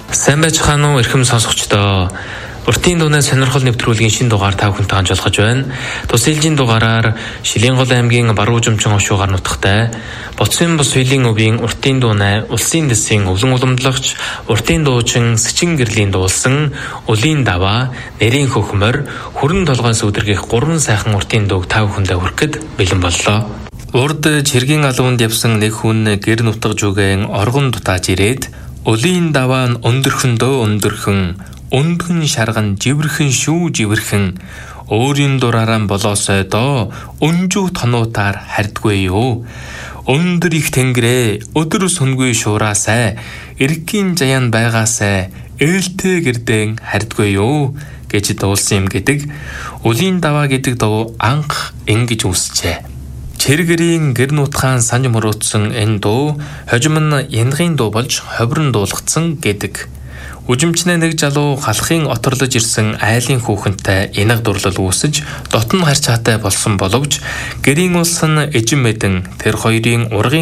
Сайн байцгаана уу эрхэм сонсогчдоо. Уртын дууны сонирхол нэвтрүүлгийн шинэ дугаар та бүхэнтэй хамт олгож байна. Тус ээлжийн дугаараар Шилэнгол аймгийн Баруужимчин хошуугаар нутагтай Боцсон бус хилийн өвийн уртын дууны улсын дэсийн өвлөн уламжлагч уртын дуучин Сэчин гэрлийн дуулсан Өлийн даваа, Нэрийн хөхмөр, Хүрэн толгойс өдөргөх 3 сайхан уртын дууг та бүхэндээ хүргэхэд бэлэн боллоо. Урд чиргийн алуунд явсан нэг хүн гэр нутаг жүгэн оргон дутааж ирээд Өлийн даваа нь өндөрхөндөө өндөрхөн, өндгөн шарган живэрхэн шүү живэрхэн, өөрийн дураараа болоосой доо өнжүү тонуутаар хардгүй юу. Өндөр их тэнгэрээ өдөр сүнгүй шуураасай, эргийн заяан байгаасай, ээлтэй гэрдэн хардгүй юу гэж дуулсан юм гэдэг. Өлийн даваа гэдэг дуу анх ингэж үсчээ. Чиргэрийн гэр нутгаан санж мөрөөдсөн энэ дуу хожим нь янгийн дуу болж ховрон дуулгдсан гэдэг. Үжимчнээ нэг залуу халахын оторлож ирсэн айлын хүүхэнтэй инаг дурлал үүсэж дотн харьцаатай болсон боловч гэрийн улс нь эжин мэдэн тэр хоёрын ургын